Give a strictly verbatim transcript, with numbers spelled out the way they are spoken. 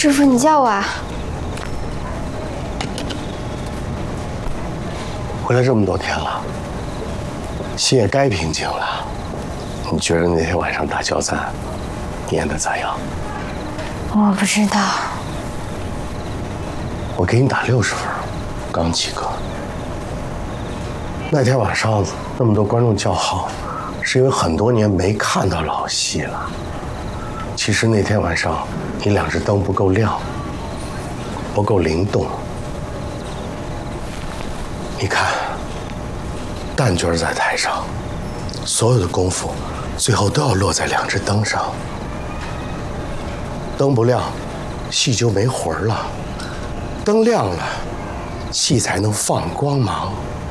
师傅，你叫我啊？ 回来这么多天了，心也该平静了。你觉得那天晚上打交赞演得咋样？ 我不知道。 我给你打六十分，刚及格。那天晚上那么多观众叫好，是因为很多年没看到老戏了。其实那天晚上你两只灯不够亮，不够灵动。你看，旦角在台上，所有的功夫最后都要落在两只灯上。灯不亮，戏就没魂了；灯亮了，戏才能放光芒。